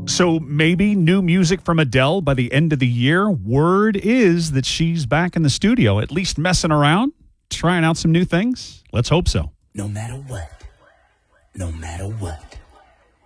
So maybe new music from Adele by the end of the year. Word is that she's back in the studio, at least messing around, trying out some new things. Let's hope so. No matter what. No matter what.